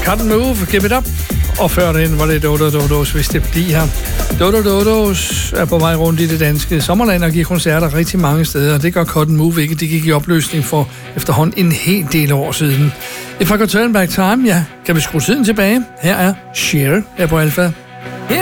Cotton Move, Give It Up. Og før den var det Dodo Dodos, hvis det bliver her. Dodo Dodos er på vej rundt i det danske sommerland og giver koncerter rigtig mange steder. Det gør Cotton Move ikke. Det gik i opløsning for efterhånden en hel del år siden. If I could turn back time, ja, kan vi skrue tiden tilbage. Her er Cher her på Alpha.